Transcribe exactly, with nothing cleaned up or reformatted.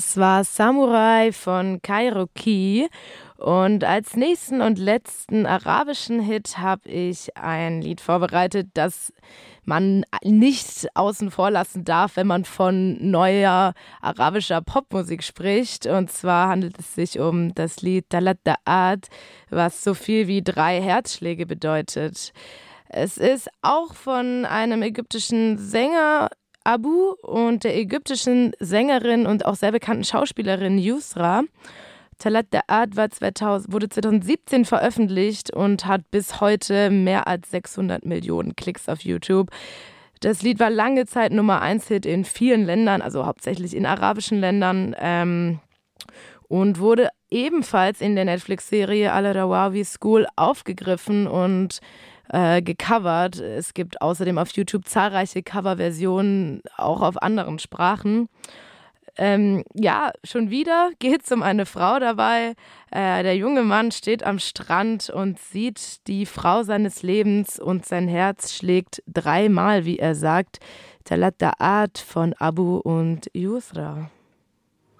Es war Samurai von Kairoki. Und als nächsten und letzten arabischen Hit habe ich ein Lied vorbereitet, das man nicht außen vor lassen darf, wenn man von neuer arabischer Popmusik spricht. Und zwar handelt es sich um das Lied Talat Da'at, was so viel wie drei Herzschläge bedeutet. Es ist auch von einem ägyptischen Sänger Abu und der ägyptischen Sängerin und auch sehr bekannten Schauspielerin Yusra. Talat Da'at war zweitausend, wurde zweitausendsiebzehn veröffentlicht und hat bis heute mehr als sechshundert Millionen Klicks auf YouTube. Das Lied war lange Zeit Nummer eins Hit in vielen Ländern, also hauptsächlich in arabischen Ländern, ähm, und wurde ebenfalls in der Netflix-Serie Al-Rawawi School aufgegriffen und äh, gecovert. Es gibt außerdem auf YouTube zahlreiche Coverversionen, auch auf anderen Sprachen. Ähm, ja, schon wieder geht es um eine Frau dabei. Äh, der junge Mann steht am Strand und sieht die Frau seines Lebens und sein Herz schlägt dreimal, wie er sagt. Talat Da'at von Abu und Yusra.